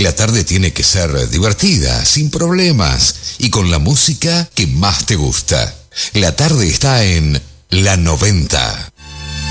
La tarde tiene que ser divertida, sin problemas y con la música que más te gusta. La tarde está en La 90.